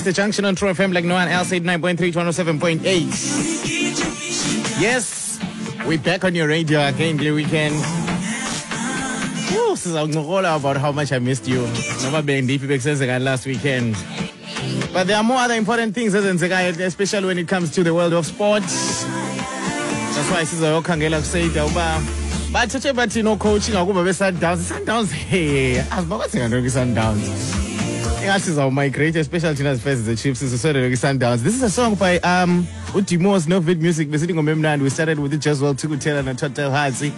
The Junction on True FM like no one else, 89.3 to 107.8. Yes, we're back on your radio again, Glee Weekend. Sizawuncokola about how much I missed you. Noma bendiphi bekusenzeka last weekend. But there are more other important things, especially when it comes to the world of sports. That's why sizoyokhangela kusayida uba bathethe bathi no coaching akuba be-Sundowns hey azibakwazi ngantoni kwi-Sundowns ingathi sizawumigrate especially thina zifeza the-Chiefs sizosondele kwi-Sundowns. This is a song by Udimos Novid Music besithi ngomemnandi. We started with the Jazwell Tukutela and Total Hatsi.